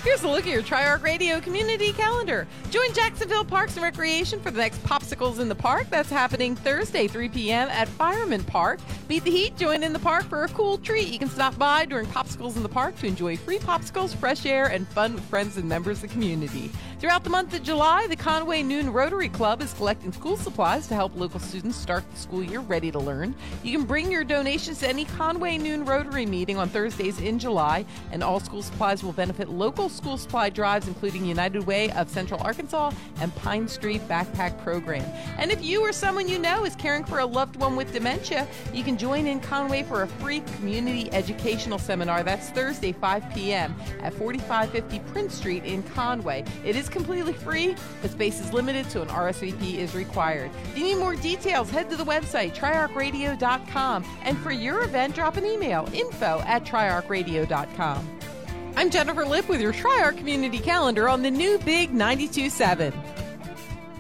Here's a look at your Tri-Arc Radio community calendar. Join Jacksonville Parks and Recreation for the next Popsicles in the Park. That's happening Thursday, 3 p.m. at Fireman Park. Beat the heat, join in the park for a cool treat. You can stop by during Popsicles in the Park to enjoy free popsicles, fresh air, and fun with friends and members of the community. Throughout the month of July, the Conway Noon Rotary Club is collecting school supplies to help local students start the school year ready to learn. You can bring your donations to any Conway Noon Rotary meeting on Thursdays in July, and all school supplies will benefit local school supply drives, including United Way of Central Arkansas and Pine Street Backpack Program. And if you or someone you know is caring for a loved one with dementia, you can join in Conway for a free community educational seminar. That's Thursday, 5 p.m. at 4550 Prince Street in Conway. It is completely free, but space is limited, so an RSVP is required. If you need more details, head to the website, triarcradio.com. And for your event, drop an email, info@triarcradio.com. I'm Jennifer Lipp with your Tri-Arc Community Calendar on the new Big 92.7.